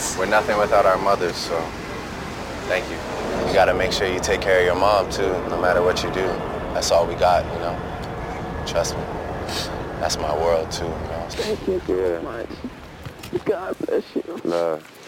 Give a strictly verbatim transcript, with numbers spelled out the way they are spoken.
We're nothing without our mothers, so thank you. You gotta make sure you take care of your mom, too, no matter what you do. That's all we got, you know? Trust me. That's my world, too, you know? Thank you so yeah. much. God bless you. Love.